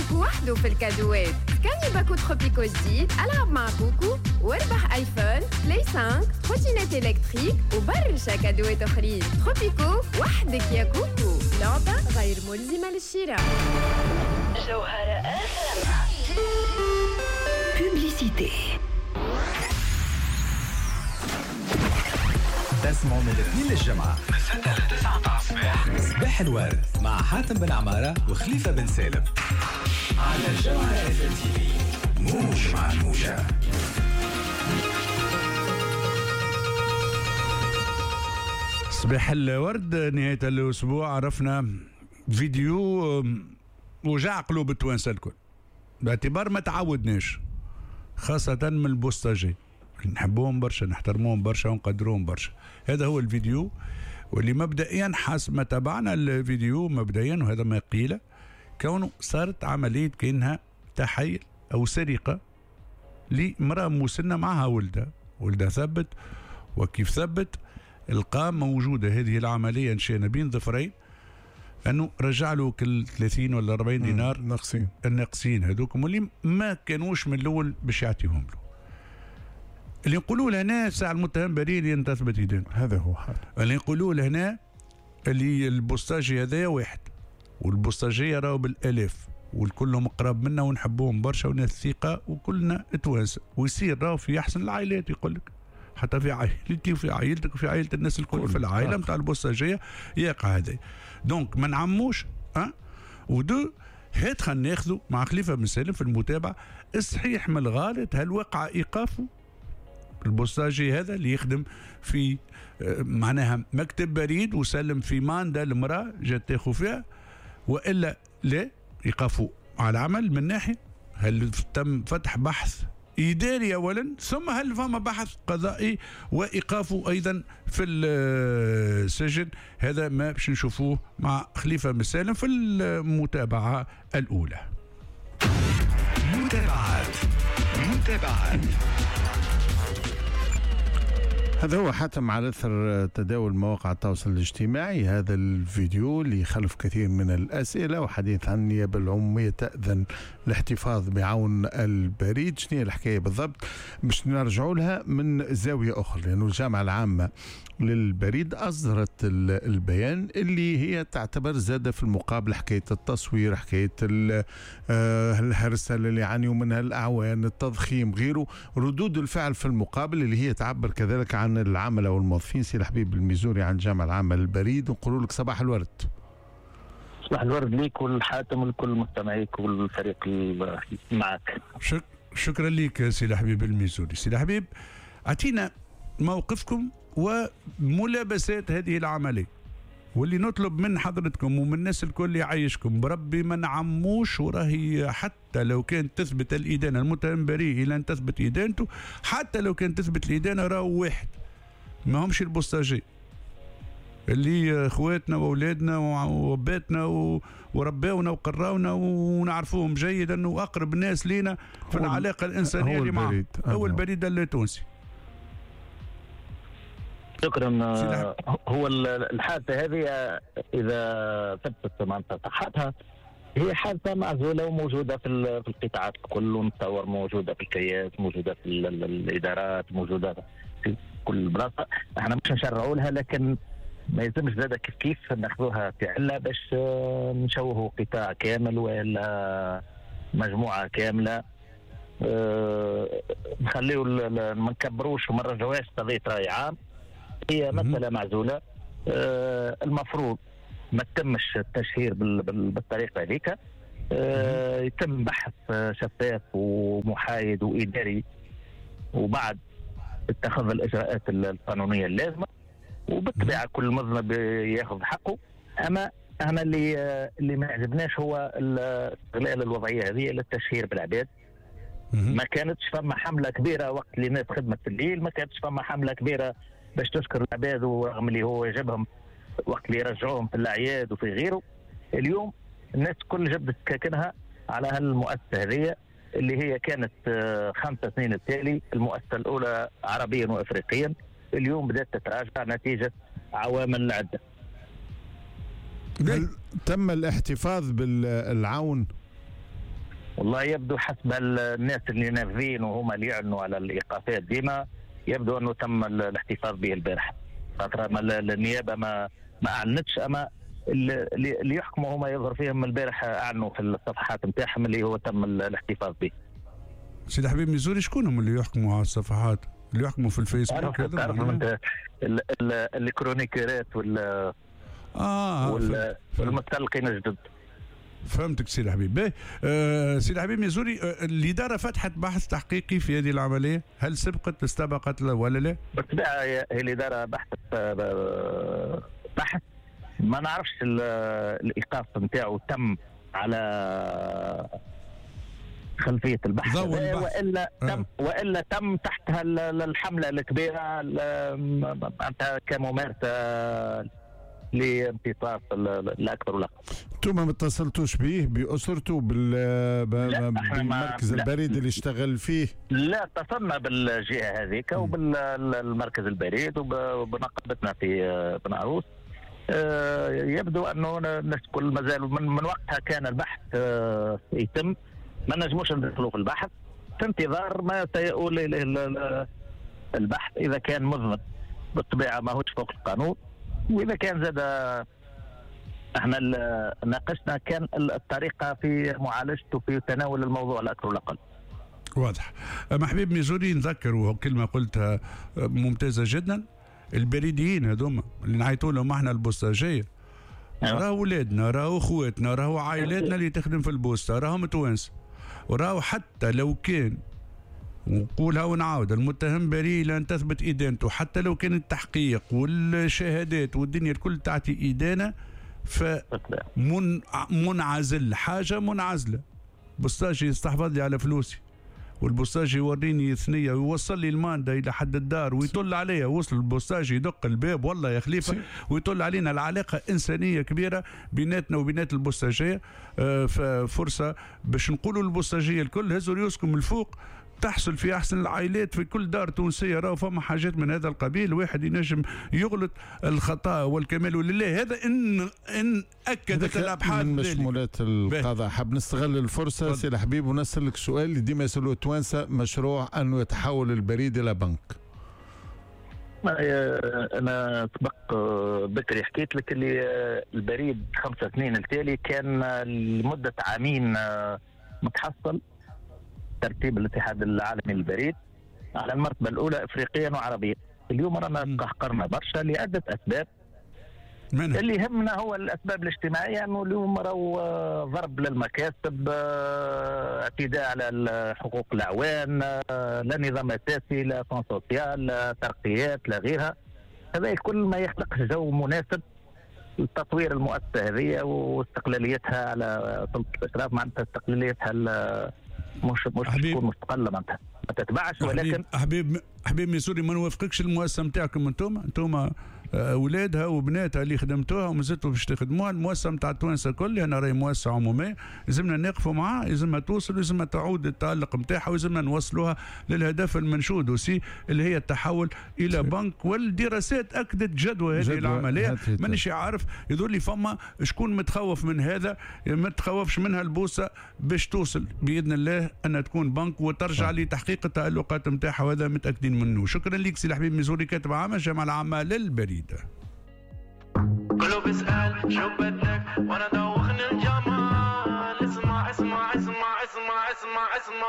وحده في الكادوات. سكاني باكو تروبيكو جديد، ألعب مع كوكو واربح ايفون، بلاي 5، تروتينات الكتريك وبرشا كادوات اخرين. تروبيكو وحدك يا كوكو، لعبة غير ملزمة للشراء. جوهرة بوبليسيتي. تسمعوا من الاثنين للجمعة من 6 ل 9 الصباح صباح الورد مع حاتم بن عمارة وخليفة بن سالم على جوهرة اف ام تي في. موج مع الموجة. صباح الورد. نهاية الأسبوع عرفنا فيديو وجع قلوب التوانسة الكل باعتبار ما تعودناش، خاصة من البوسطجي نحبوهم برشا، نحترموهم برشا ونقدروهم برشا. هذا هو الفيديو واللي مبدئيا حسب ما تابعنا الفيديو مبدئيا، وهذا ما قيل، كونه صارت عملية كأنها تحيل أو سرقة لامرأة مسنة معها ولدها ثبت، وكيف ثبت القى موجودة هذه العملية انشئنا بين ظفرين، أنه رجع له كل 30 ولا 40 دينار الناقصين هذوكم اللي ما كانوش من الأول باش يعطيهم له. اللي يقولوا له هنا ساعة المتهم بريء اللي تثبت يدين، هذا هو حال. اللي يقولوا له هنا اللي البوسطاجي هذايا واحد، والبوسطاجية راهو بالآلاف والكلهم قراب منا ونحبوهم برشا وناس ثقة وكلنا توانسة، ويصير راهو في أحسن العائلات يقول لك، حتى في عائلتي وفي عائلتك وفي عائلة الناس الكل في العائلة نتاع البوسطاجية يقع هذا. دونك ما نعموش ودو هات خلينا ناخذوا مع خليفة بن سالم في المتابعة الصحيح من الغلط. هل وقع إيقافه البوسطاجي هذا اللي يخدم في معناها مكتب بريد وسلم في ماندا المرأة جات تاخذ فيها، وإلا لا يقفوا على العمل من ناحية؟ هل تم فتح بحث إداري أولا، ثم هل فما بحث قضائي وإيقافه أيضا في السجن؟ هذا ما باش نشوفوه مع خليفة بن سالم في المتابعة الأولى. متابعات. هذا هو حاتم على اثر تداول مواقع التواصل الاجتماعي هذا الفيديو اللي يخلف كثير من الاسئله، وحديث عن النيابه العموميه تاذن الاحتفاظ بعون البريد. شنو هي الحكايه بالضبط؟ باش نرجعوا لها من زاويه اخرى، لانه الجامعه العامه للبريد اصدرت البيان اللي هي تعتبر زاده في المقابل حكايه التصوير، حكايه الهرسله اللي يعانيوا منها الاعوان، التضخيم، غيره، ردود الفعل في المقابل اللي هي تعبر كذلك عن العملاء والموظفين. سي الحبيب الميزوري عن الجامعه العامه للبريد، ونقول لك صباح الورد. صباح الورد ليك والحاتم ولكل مستمعيك والفريق معك. شكرا لك سي الحبيب الميزوري. سي الحبيب، اعطينا موقفكم وملابسات هذه العملية، واللي نطلب من حضرتكم ومن الناس الكل يعيشكم بربي ما نعموش، وراهي حتى لو كانت تثبت الإدانة المتهم بريء إلى أن تثبت إدانته، حتى لو كانت تثبت الإدانة راهو واحد، ما همش البوسطاجي اللي اخواتنا واولادنا واباتنا ورباونا وقراونا ونعرفوهم جيدا واقرب الناس لينا في العلاقة الإنسانية اللي معهم. هو البريد التونسي. شكرا. هو الحادثة هذه إذا ثبتت معناتها صحتها هي حادثة معزولة وموجودة في القطاعات الكل، ونتصور موجودة في الكياس، موجودة في الإدارات، موجودة في كل بلاصة. احنا مش نشرعوا لها، لكن ما يلزمش زادة كيف ناخذوها في علة باش نشوهوا قطاع كامل ولا مجموعة كاملة. نخليو ما نكبروش وما نرجعوهاش قضية رأي عام. هي مسألة معزولة، المفروض ما تتمش التشهير بالطريقة هذيك، يتم بحث شفاف ومحايد وإداري، وبعد اتخذ الإجراءات القانونية اللازمة، وبالطبيعة كل مذنب ياخذ حقه. أما احنا اللي ما عجبناش هو استغلال الوضعية هذه للتشهير بالعباد. ما كانتش فما حملة كبيرة وقت اللي ناس خدمت الليل، ما كانتش فما حملة كبيرة باش تشكر العباد ورغم اللي هو يجبهم وقت اللي يرجعوهم في الأعياد وفي غيره. اليوم الناس كل جبدت سكاكنها على هالمؤسسة هذه اللي هي كانت 5 سنين التالي المؤسسة الأولى عربيا وأفريقيا، اليوم بدأت تتراجع نتيجة عوامل عدة. تم الاحتفاظ بالعون والله يبدو حسب الناس اللي نافذين وهما اللي يعلنوا على الايقافات ديما، يبدو انه تم الاحتفاظ به البارحه. خاطر النيابه ما اعلنتش، اما اللي يحكموا هما يظهر فيهم البارحه اعلنوا في الصفحات نتاعهم اللي هو تم الاحتفاظ به. سيدي حبيب ميزوري، شكون هم اللي يحكموا على الصفحات؟ اللي يحكموا في الفيسبوك؟ تعرف انت الكرونيكيرات والمتسلقين الجدد. فهمتك سيدي حبيب. سيدي حبيب ميزوري، الإدارة فتحت بحث تحقيقي في هذه العملية، هل استبقت ولا لا؟ بالطبيعة هي الإدارة بحث ما نعرفش الإيقاف نتاعو تم على خلفية البحث وإلا تم تحتها الحملة الكبيرة معناتها كممارسة لامتصاص الأكثر والأقل. انتم ما اتصلتوش به بأسرته بالمركز البريد اللي اشتغل فيه؟ لا، اتصلنا بالجهة هذيك وبالمركز البريد وبنقابتنا في بن عروس. يبدو أنه الناس كل مازال من وقتها كان البحث يتم، ما نجموش ندخلوا في البحث في انتظار ما سيقول البحث. إذا كان مذنب بالطبيعة ما هوش فوق القانون، وإذا كان زاد احنا ناقشنا كان الطريقة في معالجته في تناول الموضوع الأكثر والأقل. واضح. محبيب ميزوري، نذكر كلمة قلتها ممتازة جدا، البريديين هذوما اللي نعيطوا لهم احنا البوسطجية، راهو ولادنا، راهو اخواتنا، راهو عائلاتنا اللي تخدم في البوسطة، راهم توانسة، وراهو حتى لو كان، ونقولها ونعاود، المتهم بريء لن تثبت إدانته، حتى لو كان التحقيق والشهادات والدنيا الكل تعطي إدانة، فمنعزل، حاجة منعزلة. بوسطاجي يستحفظ لي على فلوسي، والبوسطاجي يوريني ثنية ويوصل لي الماندا إلى حد الدار ويطل عليها. وصل البوسطاجي يدق الباب والله يا خليفة ويطل علينا. العلاقة إنسانية كبيرة بيناتنا وبينات البوسطاجية. ففرصة باش نقولوا البوسطاجية الكل هزوا ريوسكم من الفوق، تحصل في احسن العائلات في كل دار تونسيه. راهو فما حاجات من هذا القبيل، واحد ينجم يغلط، الخطا والكمال لله. هذا ان اكدت الابحاث من مشمولات القضاء. حاب نستغل الفرصه سي الحبيب ونسالك سؤال اللي ديما يسالوه التوانسه، مشروع انه يتحول البريد الى بنك. انا سبق بكري حكيت لك اللي البريد 5 سنين التالي كان لمده عامين متحصل ترتيب الاتحاد العالمي للبريد على المرتبة الأولى إفريقيا وعربيا. اليوم رانا قهقرنا برشا لعدة أسباب. اللي يهمنا هو الأسباب الاجتماعية، أنه اليوم راهو ضرب للمكاسب، اعتداء على حقوق الأعوان، لا نظام أساسي، لا فون سوسيال، لا ترقيات، لا غيرها. هذا الكل ما يخلق جو مناسب لتطوير المؤسسة هذه واستقلاليتها على سلطة الإشراف. معناتها استقلاليتها مش تكون مستقله، ما تتبعش. ولكن حبيب ميسوري، ما نوافقكش المؤسسه نتاعكم انتم اولادها وبناتها اللي خدمتوها ومازلتوا باش تخدموها. المؤسسه نتاع التوانسه الكل، انا راهي مؤسسه عموميه، لازمنا نقفوا معها، لازمها توصل، لازمها تعود التالق نتاعها، ولازمنا نوصلوها للهدف المنشود وسي اللي هي التحول الى بنك. والدراسات اكدت جدوى هذه العمليه. مانيش عارف يقول لي فما شكون متخوف من هذا، ما تخوفش منها البوسه باش توصل باذن الله انها تكون بنك وترجع لتحقيق التعلقات نتاعها، وهذا متاكدين منه. شكرا لك سي الحبيب ميزوري، كاتب عام الجامعه العامه للبريد. كله بيسأل شو بدك وانا دوخني الجمال. اسمع اسمع اسمع اسمع اسمع اسمع